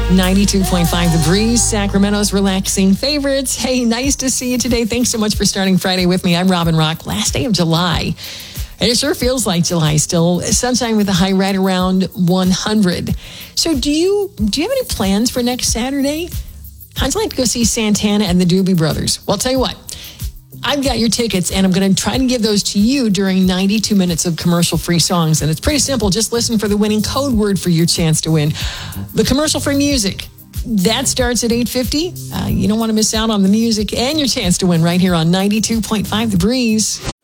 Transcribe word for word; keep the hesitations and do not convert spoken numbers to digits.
ninety-two point five The Breeze, Sacramento's relaxing favorites. Hey, nice to see you today. Thanks so much for starting Friday with me. I'm Robin Rock. Last day of July. And it sure feels like July still. Sunshine with a high right around one hundred. So do you do you have any plans for next Saturday? I'd like to go see Santana and the Doobie Brothers. Well, I'll tell you what. I've got your tickets, and I'm going to try to give those to you during ninety-two minutes of commercial-free songs. And it's pretty simple. Just listen for the winning code word for your chance to win. The commercial-free music. That starts at eight fifty. Uh, you don't want to miss out on the music and your chance to win right here on ninety-two point five The Breeze.